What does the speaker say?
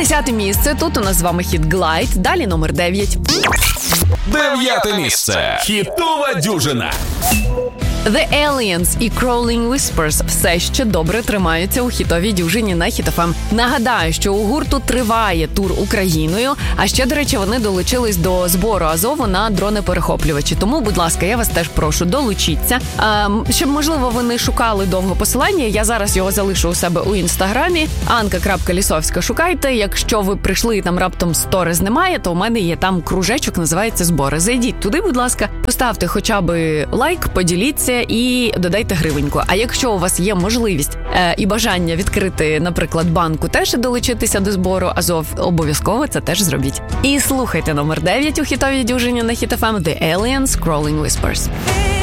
10-те місце. Тут у нас з вами хіт Glide. Далі номер 9. 9-те місце. Хітова дюжина. The Aliens і Crawling Whispers все ще добре тримаються у хітовій дюжині на Hit FM. Нагадаю, що у гурту триває тур Україною, а ще, до речі, вони долучились до збору Азову на дрони-перехоплювачі. Тому, будь ласка, я вас теж прошу, долучіться. Щоб, можливо, ви не шукали довго посилання, я зараз його залишу у себе у інстаграмі. Анка.Лісовська шукайте. Якщо ви прийшли і там раптом сторіз немає, то у мене є там кружечок, називається «Збори». Зайдіть туди, будь ласка, поставте хоча б лайк, поділіться і додайте гривеньку. А якщо у вас є можливість і бажання відкрити, наприклад, банку теж і долучитися до збору Азов, обов'язково це теж зробіть. І слухайте номер 9 у хітовій дюжині на Hit FM The Aliens Crawling Whispers.